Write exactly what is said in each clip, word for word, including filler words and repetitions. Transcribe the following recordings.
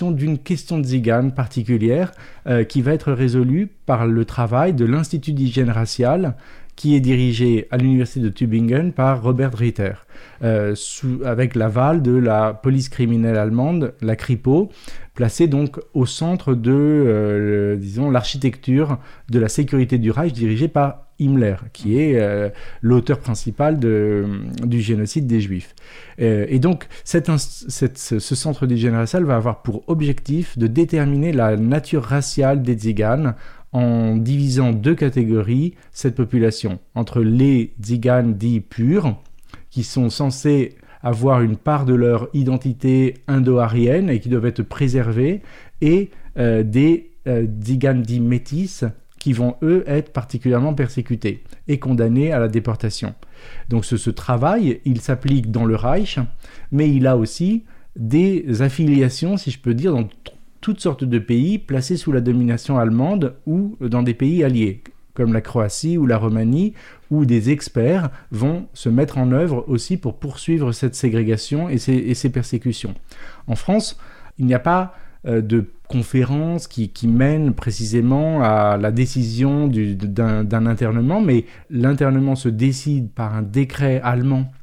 d'une question de Tziganes particulière euh, qui va être résolue par le travail de l'Institut d'hygiène raciale qui est dirigé à l'université de Tübingen par Robert Ritter, euh, sous, avec l'aval de la police criminelle allemande, la Kripo, placée donc au centre de, euh, le, disons, l'architecture de la sécurité du Reich dirigée par Himmler, qui est euh, l'auteur principal de, du génocide des Juifs. Euh, et donc, cette, cette, ce centre d'hygiène raciale va avoir pour objectif de déterminer la nature raciale des Tziganes en divisant deux catégories cette population, entre les Tziganes dits purs, qui sont censés avoir une part de leur identité indo-aryenne et qui doivent être préservés, et euh, des euh, Tziganes dits métis, qui vont, eux, être particulièrement persécutés et condamnés à la déportation. Donc ce, ce travail, il s'applique dans le Reich, mais il a aussi des affiliations, si je peux dire, dans toutes sortes de pays placés sous la domination allemande ou dans des pays alliés, comme la Croatie ou la Roumanie, où des experts vont se mettre en œuvre aussi pour poursuivre cette ségrégation et ces, et ces persécutions. En France, il n'y a pas euh, de conférence qui, qui mène précisément à la décision du, d'un, d'un internement, mais l'internement se décide par un décret allemand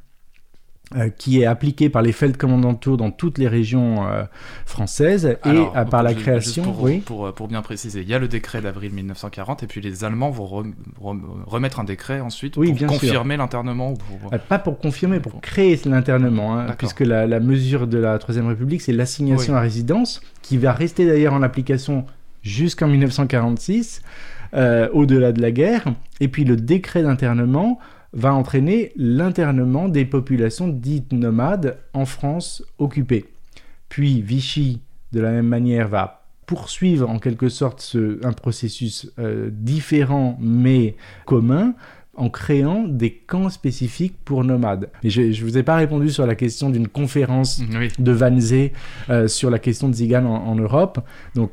Euh, qui est appliqué par les Feldkommandantur dans toutes les régions euh, françaises et Alors, euh, par la juste création... Pour, oui. pour, pour bien préciser, il y a le décret d'avril mille neuf cent quarante et puis les Allemands vont re, re, remettre un décret ensuite oui, pour confirmer sûr. l'internement ou pour... euh, Pas pour confirmer, pour créer l'internement, hein, puisque la, la mesure de la Troisième République, c'est l'assignation oui. à résidence, qui va rester d'ailleurs en application jusqu'en mille neuf cent quarante-six, euh, au-delà de la guerre, et puis le décret d'internement va entraîner l'internement des populations dites nomades en France occupée. Puis Vichy, de la même manière, va poursuivre en quelque sorte ce, un processus euh, différent mais commun en créant des camps spécifiques pour nomades. Et je ne vous ai pas répondu sur la question d'une conférence oui. de Wannsee euh, sur la question de Tziganes en, en Europe. Donc,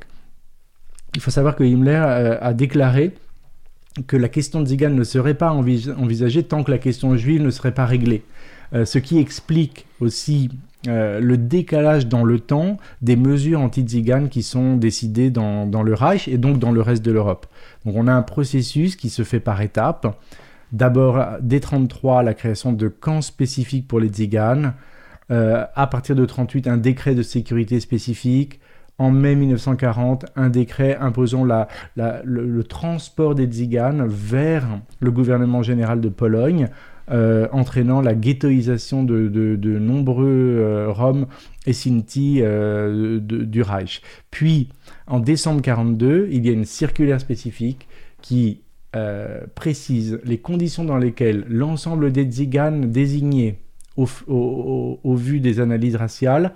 il faut savoir que Himmler euh, a déclaré que la question de Tziganes ne serait pas envis- envisagée tant que la question juive ne serait pas réglée. Euh, ce qui explique aussi euh, le décalage dans le temps des mesures anti-Tziganes qui sont décidées dans, dans le Reich et donc dans le reste de l'Europe. Donc on a un processus qui se fait par étapes. D'abord, dès trente-trois, la création de camps spécifiques pour les Tziganes. Euh, à partir de trente-huit, un décret de sécurité spécifique. En mai mille neuf cent quarante, un décret imposant la, la, le, le transport des Tziganes vers le gouvernement général de Pologne, euh, entraînant la ghettoisation de, de, de nombreux euh, Roms et Sinti euh, de, du Reich. Puis, en décembre quarante-deux, il y a une circulaire spécifique qui euh, précise les conditions dans lesquelles l'ensemble des Tziganes désignés au, au, au, au vu des analyses raciales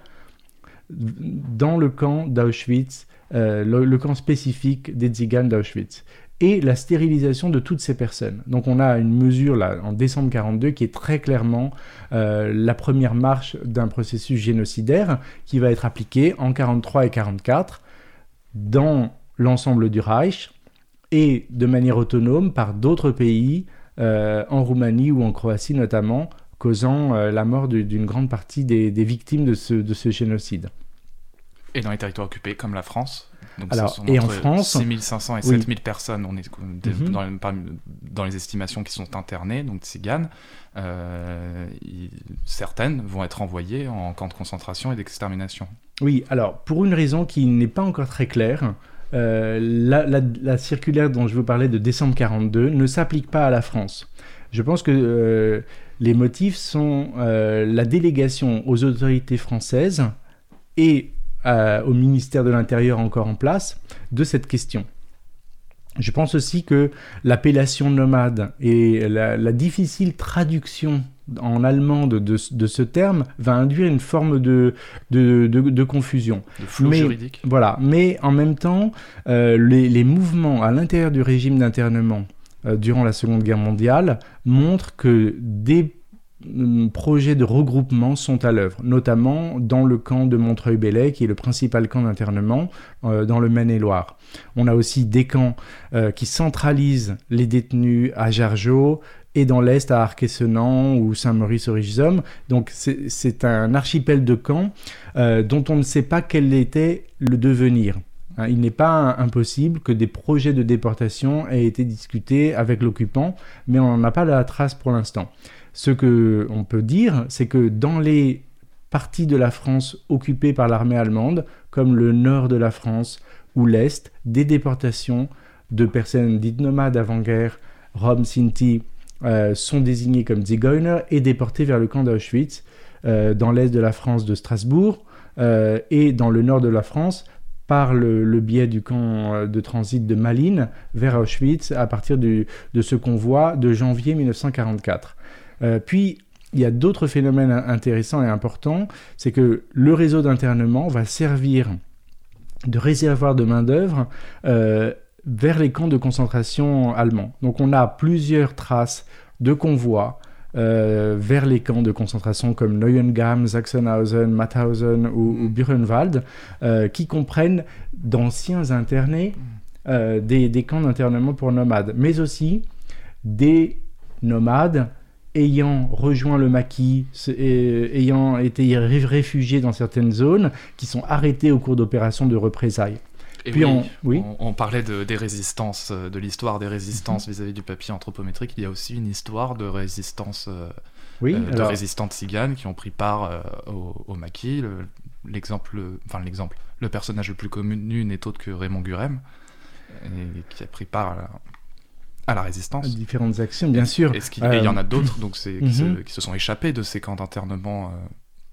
dans le camp d'Auschwitz, euh, le, le camp spécifique des Tziganes d'Auschwitz, et la stérilisation de toutes ces personnes. Donc on a une mesure là, en décembre quarante-deux qui est très clairement euh, la première marche d'un processus génocidaire qui va être appliqué en quarante-trois et quarante-quatre dans l'ensemble du Reich et de manière autonome par d'autres pays, euh, en Roumanie ou en Croatie notamment, causant euh, la mort de, d'une grande partie des, des victimes de ce, de ce génocide. Et dans les territoires occupés, comme la France, donc alors, ce sont et entre en France, six mille cinq cents et oui. sept mille personnes, on est mm-hmm. dans, dans les estimations qui sont internées, donc Tziganes, euh, y, certaines vont être envoyées en camps de concentration et d'extermination. Oui, alors pour une raison qui n'est pas encore très claire, euh, la, la, la circulaire dont je vous parlais de décembre quarante-deux ne s'applique pas à la France. Je pense que euh, les motifs sont euh, la délégation aux autorités françaises et euh, au ministère de l'Intérieur encore en place de cette question. Je pense aussi que l'appellation nomade et la, la difficile traduction en allemand de, de, de ce terme va induire une forme de, de, de, de confusion. De flou mais, juridique. Voilà, mais en même temps, euh, les, les mouvements à l'intérieur du régime d'internement euh, durant la Seconde Guerre mondiale montrent que des projets de regroupement sont à l'œuvre, notamment dans le camp de Montreuil-Bellay, qui est le principal camp d'internement euh, dans le Maine-et-Loire. On a aussi des camps euh, qui centralisent les détenus à Jargeau et dans l'Est à Arc-et-Senans ou Saint-Maurice-au-Richezomme. Donc c'est, c'est un archipel de camps euh, dont on ne sait pas quel était le devenir. Hein, il n'est pas impossible que des projets de déportation aient été discutés avec l'occupant, mais on n'en a pas la trace pour l'instant. Ce qu'on peut dire, c'est que dans les parties de la France occupées par l'armée allemande, comme le nord de la France ou l'Est, des déportations de personnes dites nomades avant-guerre, Rom, Sinti, euh, sont désignées comme Zigeuner et déportées vers le camp d'Auschwitz, euh, dans l'Est de la France de Strasbourg euh, et dans le nord de la France, par le, le biais du camp de transit de Malines vers Auschwitz à partir du, de ce convoi de janvier dix-neuf cent quarante-quatre. Euh, puis, il y a d'autres phénomènes intéressants et importants, c'est que le réseau d'internement va servir de réservoir de main-d'œuvre euh, vers les camps de concentration allemands. Donc on a plusieurs traces de convois euh, vers les camps de concentration comme Neuengamme, Sachsenhausen, Mauthausen ou, ou Buchenwald, euh, qui comprennent d'anciens internés euh, des, des camps d'internement pour nomades, mais aussi des nomades ayant rejoint le maquis, ayant été réfugiés dans certaines zones, qui sont arrêtés au cours d'opérations de représailles. Et Puis oui, on, oui. On, on parlait de, des résistances, de l'histoire des résistances mmh. vis-à-vis du papier anthropométrique. Il y a aussi une histoire de résistance, euh, oui, euh, de alors... résistants tziganes qui ont pris part euh, au, au maquis. Le, l'exemple, enfin l'exemple, le personnage le plus connu n'est autre que Raymond Gurem, et, qui a pris part à la, à la résistance. Différentes actions, bien sûr. Et il euh... y en a d'autres donc c'est, qui, mm-hmm. se, qui se sont échappés de ces camps d'internement. Euh...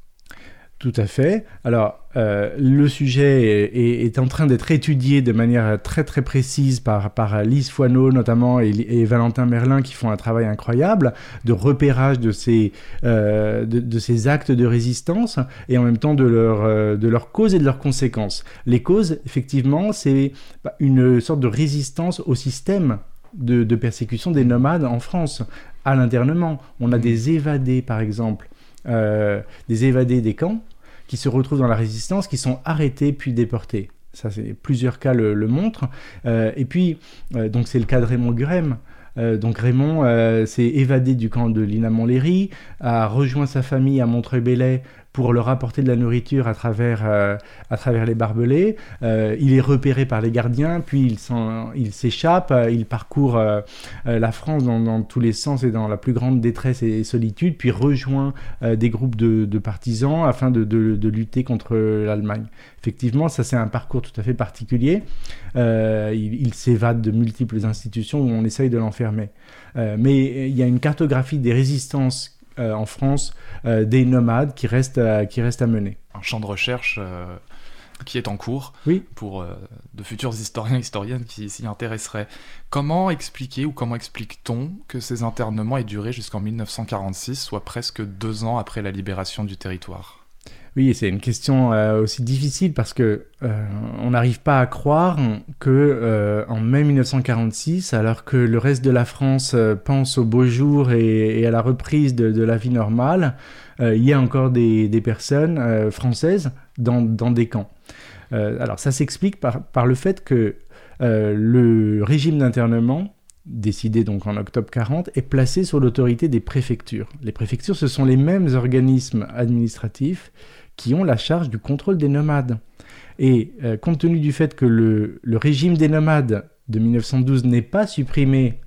Tout à fait. Alors, euh, le sujet est, est, est en train d'être étudié de manière très très précise par, par Lise Foineau notamment et, et Valentin Merlin qui font un travail incroyable de repérage de ces, euh, de, de ces actes de résistance et en même temps de leur, euh, de leurs causes et de leurs conséquences. Les causes, effectivement, c'est une sorte de résistance au système de, de persécution des nomades en France, à l'internement. On a des évadés, par exemple, Euh, des évadés des camps qui se retrouvent dans la résistance, qui sont arrêtés puis déportés. Ça, c'est, plusieurs cas le, le montrent. Euh, et puis, euh, donc c'est le cas de Raymond Gurem. Euh, donc Raymond euh, s'est évadé du camp de Lina Montlhéry, a rejoint sa famille à Montreuil-Bellay pour leur apporter de la nourriture à travers, euh, à travers les barbelés. Euh, il est repéré par les gardiens, puis il, s'en, il s'échappe, euh, il parcourt euh, euh, la France dans, dans tous les sens et dans la plus grande détresse et solitude, puis rejoint euh, des groupes de, de partisans afin de, de, de lutter contre l'Allemagne. Effectivement, ça c'est un parcours tout à fait particulier. Euh, il, il s'évade de multiples institutions où on essaye de l'enfermer. Euh, mais il y a une cartographie des résistances Euh, en France, euh, des nomades qui restent, à, qui restent à mener. Un champ de recherche euh, qui est en cours oui. pour euh, de futurs historiens et historiennes qui s'y intéresseraient. Comment expliquer ou comment explique-t-on que ces internements aient duré jusqu'en dix-neuf cent quarante-six, soit presque deux ans après la libération du territoire ? Oui, c'est une question euh, aussi difficile parce que euh, on n'arrive pas à croire que euh, en mai dix-neuf cent quarante-six, alors que le reste de la France euh, pense au beau jour et, et à la reprise de, de la vie normale, euh, il y a encore des, des personnes euh, françaises dans, dans des camps. Euh, alors ça s'explique par, par le fait que euh, le régime d'internement, décidé donc en octobre quarante, est placé sous l'autorité des préfectures. Les préfectures, ce sont les mêmes organismes administratifs qui ont la charge du contrôle des nomades. Et euh, compte tenu du fait que le, le régime des nomades de dix-neuf cent douze n'est pas supprimé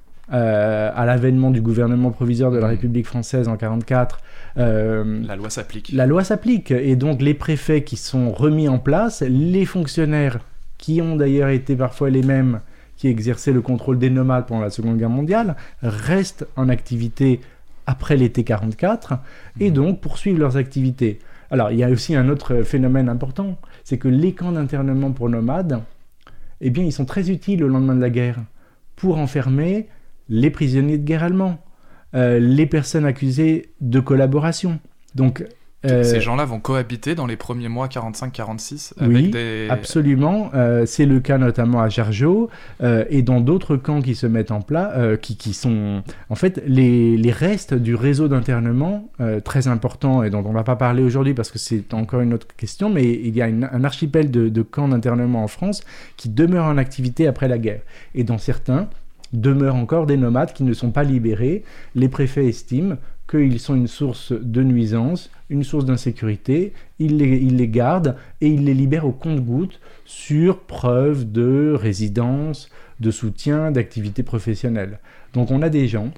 euh, à l'avènement du gouvernement provisoire de la République française en quarante-quatre, euh, la loi s'applique. La loi s'applique, et donc les préfets qui sont remis en place, les fonctionnaires qui ont d'ailleurs été parfois les mêmes qui exerçaient le contrôle des nomades pendant la Seconde Guerre mondiale, restent en activité après l'été quarante-quatre, mmh. et donc poursuivent leurs activités. Alors, il y a aussi un autre phénomène important, c'est que les camps d'internement pour nomades, eh bien, ils sont très utiles au lendemain de la guerre pour enfermer les prisonniers de guerre allemands, euh, les personnes accusées de collaboration. Donc, euh, ces gens-là vont cohabiter dans les premiers mois quarante-cinq quarante-six avec oui, des... absolument. Euh, c'est le cas notamment à Jargeau euh, et dans d'autres camps qui se mettent en place, euh, qui, qui sont en fait les, les restes du réseau d'internement euh, très important et dont on ne va pas parler aujourd'hui parce que c'est encore une autre question, mais il y a une, un archipel de, de camps d'internement en France qui demeurent en activité après la guerre. Et dans certains, demeurent encore des nomades qui ne sont pas libérés. Les préfets estiment qu'ils sont une source de nuisance, une source d'insécurité, ils les, ils les gardent et ils les libèrent au compte-gouttes sur preuve de résidence, de soutien, d'activité professionnelle. Donc on a des gens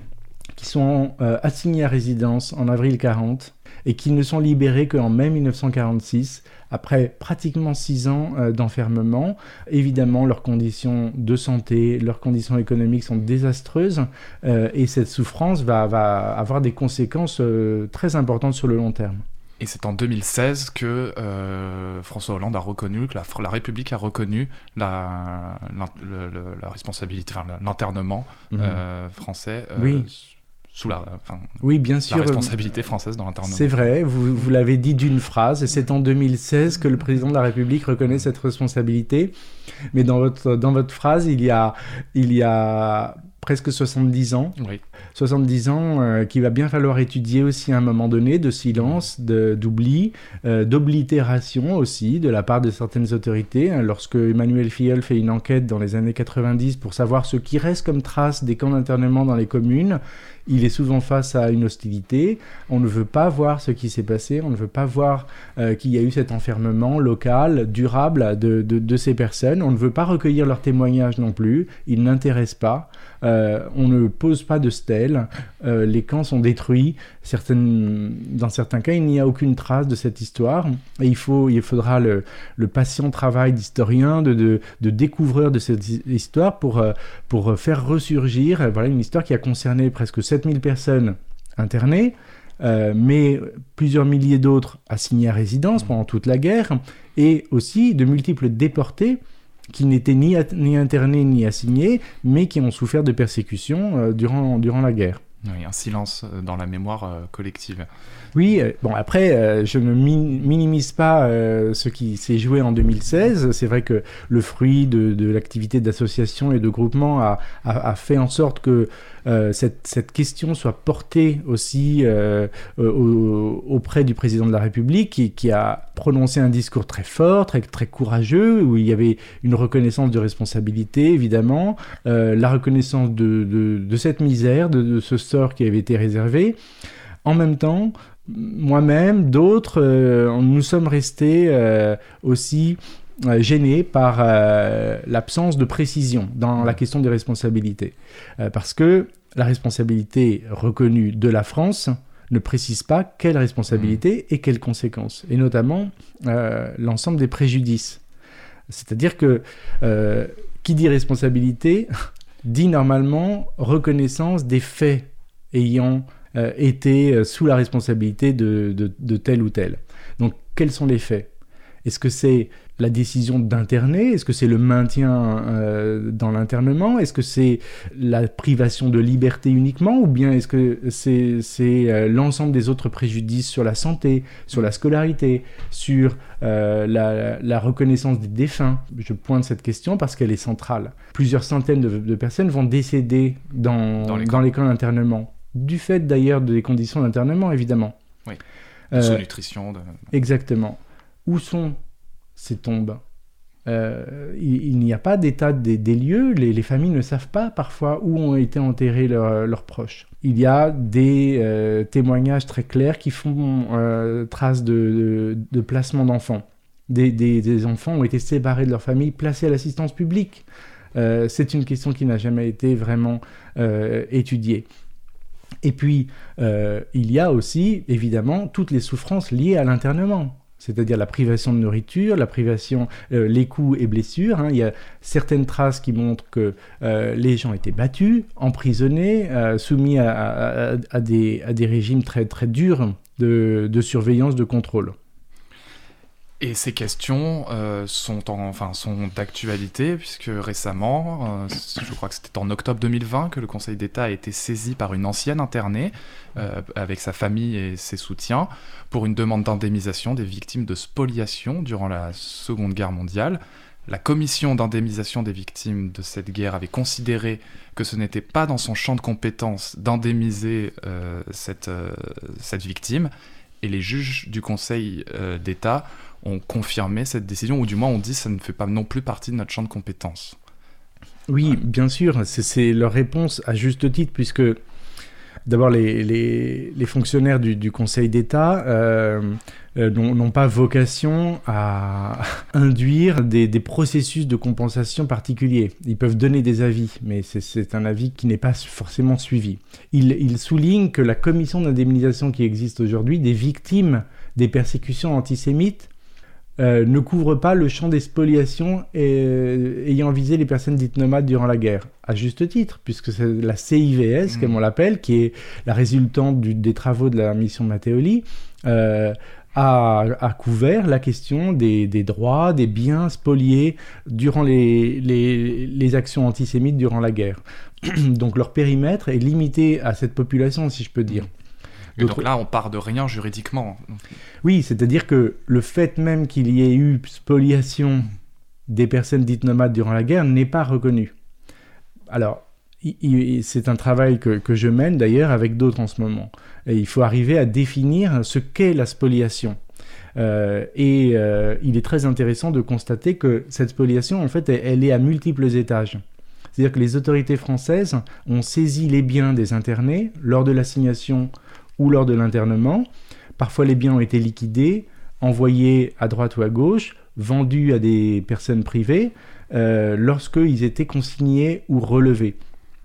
qui sont euh, assignés à résidence en avril quarante et qui ne sont libérés qu'en mai mille neuf cent quarante-six, après pratiquement six ans euh, d'enfermement. Évidemment, leurs conditions de santé, leurs conditions économiques sont désastreuses euh, et cette souffrance va, va avoir des conséquences euh, très importantes sur le long terme. Et c'est en deux mille seize que euh, François Hollande a reconnu, que la, la République a reconnu la, la, la, la responsabilité, enfin l'internement mmh. euh, français. Euh, oui. Sous la, enfin, oui, bien sûr. La responsabilité française dans l'internement. C'est vrai, vous, vous l'avez dit d'une phrase, et c'est en deux mille seize que le président de la République reconnaît cette responsabilité. Mais dans votre, dans votre phrase, il y a, il y a presque soixante-dix ans. Oui. soixante-dix ans euh, qu'il va bien falloir étudier aussi à un moment donné, de silence, de, d'oubli, euh, d'oblitération aussi, de la part de certaines autorités. Hein, lorsque Emmanuel Filleul fait une enquête dans les années quatre-vingt-dix pour savoir ce qui reste comme trace des camps d'internement dans les communes, il est souvent face à une hostilité. On ne veut pas voir ce qui s'est passé, on ne veut pas voir euh, qu'il y a eu cet enfermement local, durable de, de, de ces personnes. On ne veut pas recueillir leurs témoignages non plus, ils n'intéressent pas. Euh, on ne pose pas de stèles, euh, les camps sont détruits. Certaines, dans certains cas, il n'y a aucune trace de cette histoire. Et il, faut, il faudra le, le patient travail d'historien, de, de, de découvreur de cette histoire pour, euh, pour faire ressurgir euh, voilà, une histoire qui a concerné presque sept mille personnes internées, euh, mais plusieurs milliers d'autres assignés à résidence pendant toute la guerre, et aussi de multiples déportés qui n'étaient ni, ni internés ni assignés, mais qui ont souffert de persécutions euh, durant, durant la guerre. Oui, un silence dans la mémoire euh, collective. Oui, euh, bon après, euh, je ne min- minimise pas euh, ce qui s'est joué en deux mille seize. C'est vrai que le fruit de, de l'activité d'association et de groupement a, a, a fait en sorte que euh, cette, cette question soit portée aussi euh, au, auprès du président de la République, qui, qui a prononcé un discours très fort, très, très courageux, où il y avait une reconnaissance de responsabilité, évidemment, euh, la reconnaissance de, de, de cette misère, de, de ce sort qui avait été réservé. En même temps, moi-même, d'autres, euh, nous sommes restés euh, aussi euh, gênés par euh, l'absence de précision dans la question des responsabilités. Euh, parce que la responsabilité reconnue de la France ne précise pas quelle responsabilité et quelles conséquences, et notamment euh, l'ensemble des préjudices. C'est-à-dire que euh, qui dit responsabilité dit normalement reconnaissance des faits ayant euh, été sous la responsabilité de, de, de tel ou tel. Donc, quels sont les faits ? Est-ce que c'est la décision d'interner ? Est-ce que c'est le maintien euh, dans l'internement ? Est-ce que c'est la privation de liberté uniquement ? Ou bien est-ce que c'est, c'est euh, l'ensemble des autres préjudices sur la santé, sur la scolarité, sur euh, la, la reconnaissance des défunts ? Je pointe cette question parce qu'elle est centrale. Plusieurs centaines de, de personnes vont décéder dans, dans, les, dans les camps d'internement, du fait d'ailleurs des conditions d'internement, évidemment. Oui, de euh, sous-nutrition. De... Exactement. Où sont ces tombes ? euh, il, il n'y a pas d'état des, des lieux, les, les familles ne savent pas parfois où ont été enterrés leur, leurs proches. Il y a des euh, témoignages très clairs qui font euh, trace de, de, de placement d'enfants. Des, des, des enfants ont été séparés de leur famille, placés à l'assistance publique. Euh, c'est une question qui n'a jamais été vraiment euh, étudiée. Et puis, euh, il y a aussi, évidemment, toutes les souffrances liées à l'internement. C'est-à-dire la privation de nourriture, la privation, euh, les coups et blessures. Hein. Il y a certaines traces qui montrent que euh, les gens étaient battus, emprisonnés, euh, soumis à, à, à, des, à des régimes très, très durs de, de surveillance, de contrôle. Et ces questions euh, sont, en, enfin, sont d'actualité, puisque récemment, euh, je crois que c'était en octobre deux mille vingt, que le Conseil d'État a été saisi par une ancienne internée, euh, avec sa famille et ses soutiens, pour une demande d'indemnisation des victimes de spoliation durant la Seconde Guerre mondiale. La commission d'indemnisation des victimes de cette guerre avait considéré que ce n'était pas dans son champ de compétences d'indemniser euh, cette, euh, cette victime, et les juges du Conseil euh, d'État ont confirmé cette décision, ou du moins ont dit que ça ne fait pas non plus partie de notre champ de compétences. Oui, bien sûr, c'est, c'est leur réponse à juste titre, puisque d'abord les, les, les fonctionnaires du, du Conseil d'État euh, euh, n'ont, n'ont pas vocation à induire des, des processus de compensation particuliers. Ils peuvent donner des avis, mais c'est, c'est un avis qui n'est pas forcément suivi. Ils, ils soulignent que la commission d'indemnisation qui existe aujourd'hui des victimes des persécutions antisémites Euh, ne couvre pas le champ des spoliations et, ayant visé les personnes dites nomades durant la guerre. À juste titre, puisque c'est la C I V S, mmh. comme on l'appelle, qui est la résultante du, des travaux de la mission Matteoli, euh, a, a couvert la question des, des droits, des biens spoliés durant les, les, les actions antisémites durant la guerre. Donc leur périmètre est limité à cette population, si je peux dire. Et donc là, on part de rien juridiquement. Oui, c'est-à-dire que le fait même qu'il y ait eu spoliation des personnes dites nomades durant la guerre n'est pas reconnu. Alors, il, il, c'est un travail que, que je mène d'ailleurs avec d'autres en ce moment. Et il faut arriver à définir ce qu'est la spoliation. Euh, et euh, il est très intéressant de constater que cette spoliation, en fait, elle, elle est à multiples étages. C'est-à-dire que les autorités françaises ont saisi les biens des internés lors de l'assignation ou lors de l'internement. Parfois, les biens ont été liquidés, envoyés à droite ou à gauche, vendus à des personnes privées, euh, lorsqu'ils étaient consignés ou relevés.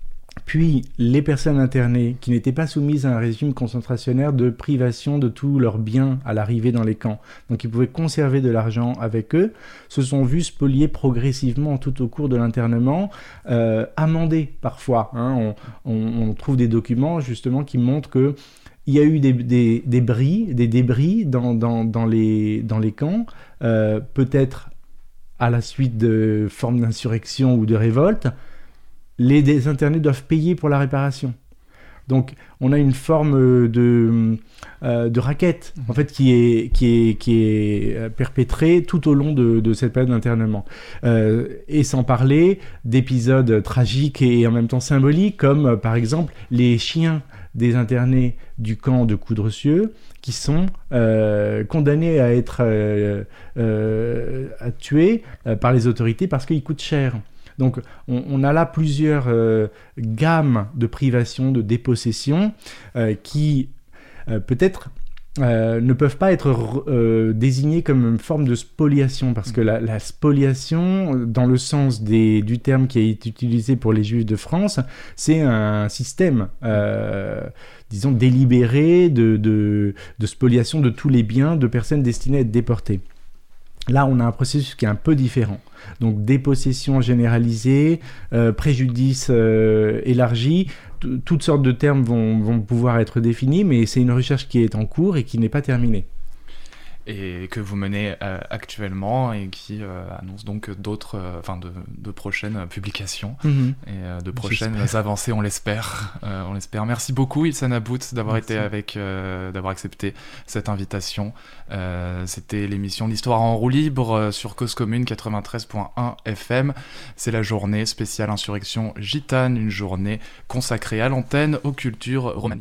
Puis, les personnes internées qui n'étaient pas soumises à un régime concentrationnaire de privation de tous leurs biens à l'arrivée dans les camps, donc ils pouvaient conserver de l'argent avec eux, se sont vus spolier progressivement tout au cours de l'internement, euh, amendés parfois. Hein. On, on, on trouve des documents justement qui montrent que il y a eu des, des, des, bris, des débris dans, dans, dans, les, dans les camps, euh, peut-être à la suite de formes d'insurrection ou de révolte. Les, les internés doivent payer pour la réparation. Donc, on a une forme de, euh, de raquette, en fait, qui est, qui est, qui est perpétrée tout au long de, de cette période d'internement. Euh, et sans parler d'épisodes tragiques et en même temps symboliques, comme, euh, par exemple, les chiens des internés du camp de Coudrecieux qui sont euh, condamnés à être euh, euh, à tuer euh, par les autorités parce qu'ils coûtent cher. Donc on, on a là plusieurs euh, gammes de privation, de dépossession euh, qui euh, peut-être euh, ne peuvent pas être euh, désignées comme une forme de spoliation, parce que la, la spoliation, dans le sens des, du terme qui a été utilisé pour les Juifs de France, c'est un système, euh, disons, délibéré de, de, de spoliation de tous les biens de personnes destinées à être déportées. Là, on a un processus qui est un peu différent. Donc, dépossession généralisée, euh, préjudice euh, élargi, t- toutes sortes de termes vont, vont pouvoir être définis, mais c'est une recherche qui est en cours et qui n'est pas terminée. Et que vous menez euh, actuellement et qui euh, annonce donc d'autres, enfin euh, de, de prochaines publications mmh. et euh, de prochaines J'espère. avancées, on l'espère. Euh, on l'espère. Merci beaucoup, Ilsan About, d'avoir Merci. été avec, euh, d'avoir accepté cette invitation. Euh, c'était l'émission L'Histoire en roue libre euh, sur Cause Commune quatre-vingt-treize point un F M. C'est la journée spéciale insurrection gitane, une journée consacrée à l'antenne aux cultures romaniques.